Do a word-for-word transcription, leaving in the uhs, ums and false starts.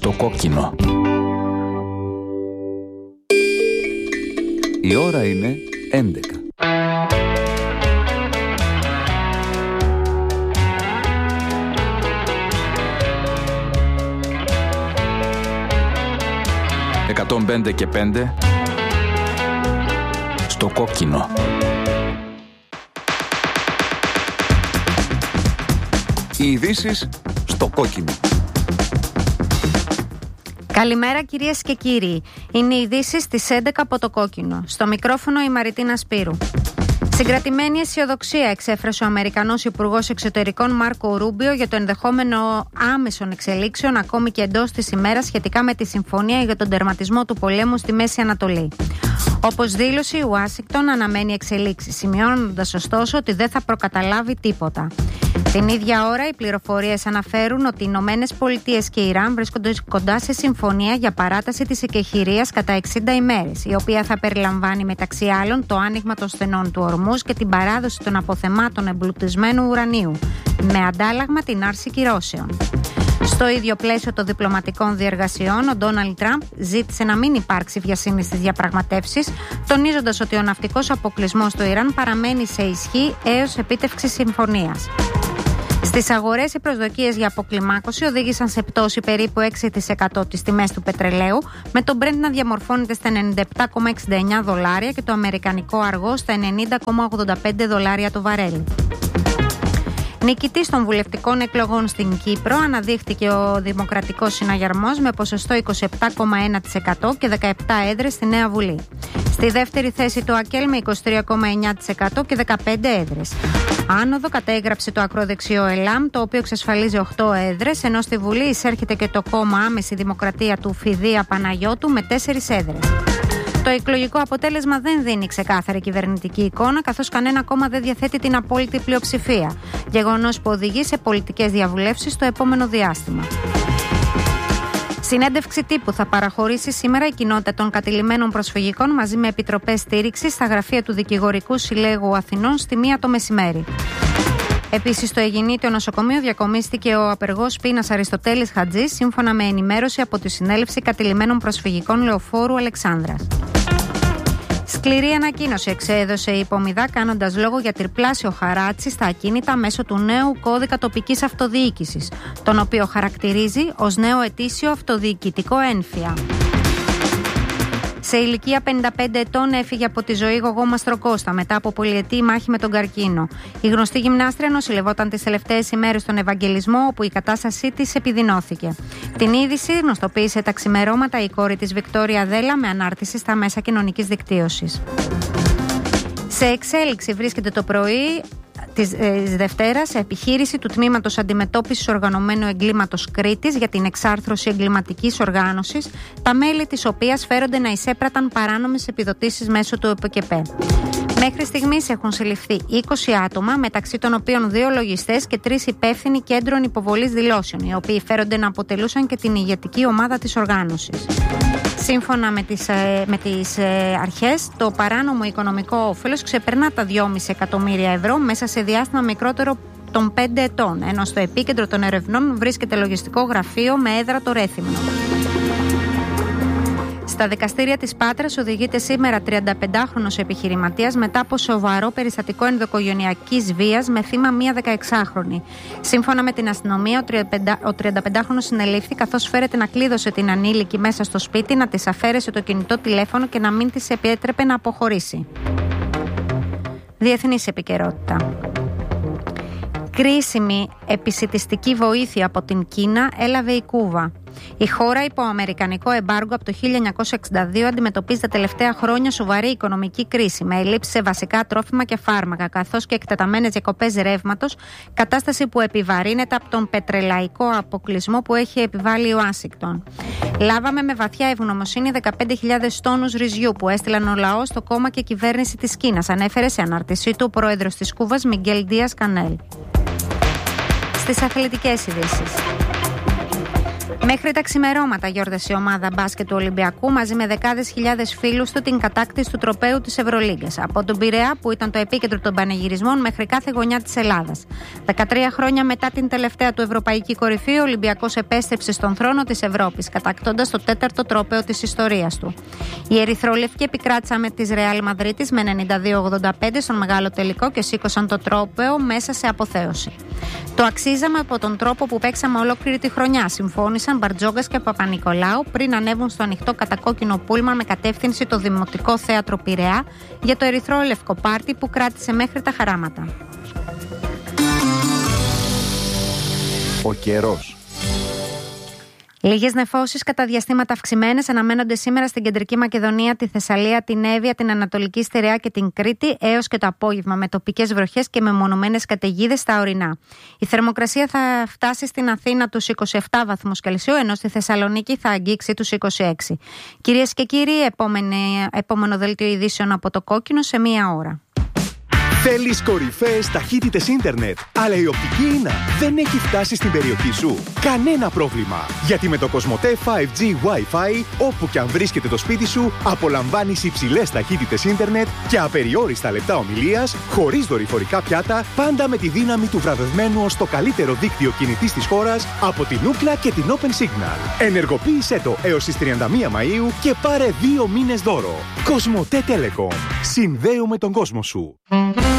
στο κόκκινο. Η ώρα είναι έντεκα. εκατόν πέντε και πέντε στο κόκκινο. Οι ειδήσεις στο κόκκινο. Καλημέρα κυρίες και κύριοι. Είναι οι ειδήσεις στις έντεκα από το κόκκινο. Στο μικρόφωνο η Μαριτίνα Σπύρου. Συγκρατημένη αισιοδοξία εξέφρασε ο Αμερικανός Υπουργός Εξωτερικών Μάρκο Ρούμπιο για το ενδεχόμενο άμεσων εξελίξεων ακόμη και εντός της ημέρας σχετικά με τη συμφωνία για τον τερματισμό του πολέμου στη Μέση Ανατολή. Όπως δήλωσε, η Ουάσιγκτον αναμένει εξελίξεις, σημειώνοντας ωστόσο ότι δεν θα προκαταλάβει τίποτα. Την ίδια ώρα, οι πληροφορίες αναφέρουν ότι οι Ηνωμένες Πολιτείες και η Ιράν βρίσκονται κοντά σε συμφωνία για παράταση της εκεχηρίας κατά εξήντα ημέρες, η οποία θα περιλαμβάνει μεταξύ άλλων το άνοιγμα των στενών του Ορμούζ και την παράδοση των αποθεμάτων εμπλουτισμένου ουρανίου, με αντάλλαγμα την άρση κυρώσεων. Στο ίδιο πλαίσιο των διπλωματικών διεργασιών, ο Ντόναλντ Τραμπ ζήτησε να μην υπάρξει βιασύνη στις διαπραγματεύσεις, τονίζοντας ότι ο ναυτικός αποκλεισμός του Ιράν παραμένει σε ισχύ έως επίτευξη συμφωνίας. Στις αγορές, οι προσδοκίες για αποκλιμάκωση οδήγησαν σε πτώση περίπου έξι τοις εκατό τις τιμές του πετρελαίου, με το Brent να διαμορφώνεται στα ενενήντα επτά κόμμα εξήντα εννιά δολάρια και το αμερικανικό αργό στα ενενήντα κόμμα ογδόντα πέντε δολάρια το βαρέλι. Νικητής των βουλευτικών εκλογών στην Κύπρο αναδείχθηκε ο Δημοκρατικός Συναγερμός με ποσοστό είκοσι επτά κόμμα ένα τοις εκατό και δεκαεπτά έδρες στη Νέα Βουλή. Στη δεύτερη θέση το ΑΚΕΛ με είκοσι τρία κόμμα εννιά τοις εκατό και δεκαπέντε έδρες. Άνοδο κατέγραψε το ακροδεξιό ΕΛΑΜ, το οποίο εξασφαλίζει οκτώ έδρες, ενώ στη Βουλή εισέρχεται και το κόμμα Άμεση Δημοκρατία του Φιδία Παναγιώτου με τέσσερις έδρες. Το εκλογικό αποτέλεσμα δεν δίνει ξεκάθαρη κυβερνητική εικόνα, καθώς κανένα κόμμα δεν διαθέτει την απόλυτη πλειοψηφία, γεγονός που οδηγεί σε πολιτικές διαβουλεύσεις στο επόμενο διάστημα. Συνέντευξη τύπου θα παραχωρήσει σήμερα η κοινότητα των κατηλημμένων προσφυγικών μαζί με επιτροπές στήριξης στα γραφεία του Δικηγορικού Συλλέγου Αθηνών στη μία το μεσημέρι. Επίσης, στο Αιγινήτιο νοσοκομείο διακομίστηκε ο απεργός πείνας Αριστοτέλης Χατζής, σύμφωνα με ενημέρωση από τη Συνέλευση Κατηλημμένων Προσφυγικών Λεωφόρου Αλεξάνδρας. Σκληρή ανακοίνωση εξέδωσε η Υπομηδά, κάνοντας λόγο για τριπλάσιο χαράτσι στα ακίνητα μέσω του νέου κώδικα τοπικής αυτοδιοίκησης, τον οποίο χαρακτηρίζει ως νέο ετήσιο αυτοδιοικητικό ένφια. Σε ηλικία πενήντα πέντε ετών έφυγε από τη ζωή η Γογό Μαστροκώστα μετά από πολυετή μάχη με τον καρκίνο. Η γνωστή γυμνάστρια νοσηλευόταν τις τελευταίες ημέρες στον Ευαγγελισμό, όπου η κατάστασή της επιδεινώθηκε. Την είδηση γνωστοποίησε τα ξημερώματα η κόρη της Βικτόρια Δέλα με ανάρτηση στα μέσα κοινωνικής δικτύωσης. Σε εξέλιξη βρίσκεται το πρωί της ε, Δευτέρας σε επιχείρηση του Τμήματος Αντιμετώπισης Οργανωμένου Εγκλήματος Κρήτης για την εξάρθρωση εγκληματικής οργάνωσης, τα μέλη της οποίας φέρονται να εισέπραταν παράνομες επιδοτήσεις μέσω του ΕΠΟΚΕΠΕ. Μέχρι στιγμής έχουν συλληφθεί είκοσι άτομα, μεταξύ των οποίων δύο λογιστές και τρεις υπεύθυνοι κέντρων υποβολής δηλώσεων, οι οποίοι φέρονται να αποτελούσαν και την ηγετική ομάδα της οργάνωσης. Σύμφωνα με τις, με τις αρχές, το παράνομο οικονομικό όφελος ξεπερνά τα δυόμισι εκατομμύρια ευρώ μέσα σε διάστημα μικρότερο των πέντε ετών, ενώ στο επίκεντρο των ερευνών βρίσκεται λογιστικό γραφείο με έδρα το Ρέθυμνο. Στα δικαστήρια της Πάτρας οδηγείται σήμερα τριανταπεντάχρονος επιχειρηματίας μετά από σοβαρό περιστατικό ενδοοικογενειακής βίας με θύμα μία δεκαεξάχρονη. Σύμφωνα με την αστυνομία, ο τριανταπεντάχρονος συνελήφθη καθώς φέρεται να κλείδωσε την ανήλικη μέσα στο σπίτι, να της αφαίρεσε το κινητό τηλέφωνο και να μην της επέτρεπε να αποχωρήσει. Διεθνής επικαιρότητα. Κρίσιμη επισιτιστική βοήθεια από την Κίνα έλαβε η Κούβα. Η χώρα υπό αμερικανικό εμπάργκο από το χίλια εννιακόσια εξήντα δύο αντιμετωπίζει τα τελευταία χρόνια σοβαρή οικονομική κρίση με ελλείψεις σε βασικά τρόφιμα και φάρμακα, καθώς και εκτεταμένες διακοπές ρεύματος, κατάσταση που επιβαρύνεται από τον πετρελαϊκό αποκλεισμό που έχει επιβάλει η Ουάσιγκτον. Λάβαμε με βαθιά ευγνωμοσύνη δεκαπέντε χιλιάδες τόνους ρυζιού που έστειλαν ο λαός, το κόμμα και κυβέρνηση της Κίνας, ανέφερε σε ανάρτησή του ο πρόεδρος της Κούβας Μιγγέλ Ντίας Κανέλ. Στις αθλητικές ειδήσεις. Μέχρι τα ξημερώματα γιόρτασε η ομάδα μπάσκετ του Ολυμπιακού μαζί με δεκάδες χιλιάδες φίλους του την κατάκτηση του τροπαίου της Ευρωλίγκας. Από τον Πειραιά, που ήταν το επίκεντρο των πανηγυρισμών, μέχρι κάθε γωνιά της Ελλάδας. δεκατρία χρόνια μετά την τελευταία του ευρωπαϊκή κορυφή, ο Ολυμπιακός επέστρεψε στον θρόνο της Ευρώπης, κατακτώντας το τέταρτο τρόπαιο της ιστορίας του. Οι ερυθρόλευκοι επικράτησαν με τη Ρεάλ Μαδρίτης με ενενήντα δύο ογδόντα πέντε στον μεγάλο τελικό και σήκωσαν το τρόπαιο μέσα σε αποθέωση. Το αξίζαμε από τον τρόπο που παίξαμε ολόκληρη τη χρονιά, συμφώνησαν Μπαρτζόγκας και Παπα-Νικολάου πριν ανέβουν στο ανοιχτό κατακόκκινο πούλμαν με κατεύθυνση το Δημοτικό Θέατρο Πειραιά για το ερυθρόλευκο πάρτι που κράτησε μέχρι τα χαράματα. Ο καιρός. Λίγες νεφώσεις κατά διαστήματα αυξημένες αναμένονται σήμερα στην Κεντρική Μακεδονία, τη Θεσσαλία, την Εύβοια, την Ανατολική Στερεά και την Κρήτη έως και το απόγευμα, με τοπικές βροχές και μεμονωμένες καταιγίδες στα ορεινά. Η θερμοκρασία θα φτάσει στην Αθήνα τους είκοσι επτά βαθμούς Κελσίου, ενώ στη Θεσσαλονίκη θα αγγίξει τους είκοσι έξι. Κυρίες και κύριοι, επόμενη, επόμενο δελτίο ειδήσεων από το Κόκκινο σε μία ώρα. Θέλεις κορυφαίες ταχύτητες ίντερνετ, αλλά η οπτική ίνα δεν έχει φτάσει στην περιοχή σου? Κανένα πρόβλημα, γιατί με το Κοσμοτέ φάιβ τζι Wi-Fi, όπου και αν βρίσκεται το σπίτι σου, απολαμβάνεις υψηλές ταχύτητες ίντερνετ και απεριόριστα λεπτά ομιλίας, χωρίς δορυφορικά πιάτα, πάντα με τη δύναμη του βραβευμένου ως το καλύτερο δίκτυο κινητής της χώρας από την Ookla και την Open Signal. Ενεργοποίησέ το έως τις τριάντα μία Μαΐου και πάρε δύο μήνες δώρο. Κοσμοτέ Telecom. Συνδέουμε τον κόσμο σου.